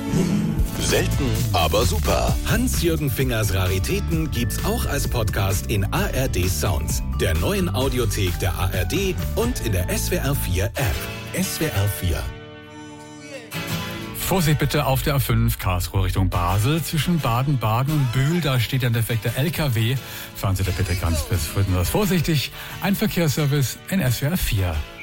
Selten, aber super. Hans-Jürgen Fingers Raritäten gibt's auch als Podcast in ARD Sounds, der neuen Audiothek der ARD und in der SWR4 App. SWR4. Vorsicht bitte auf der A5 Karlsruhe Richtung Basel. Zwischen Baden-Baden und Bühl, da steht ein defekter LKW. Fahren Sie da bitte ganz besonders vorsichtig. Ein Verkehrsservice in SWR4.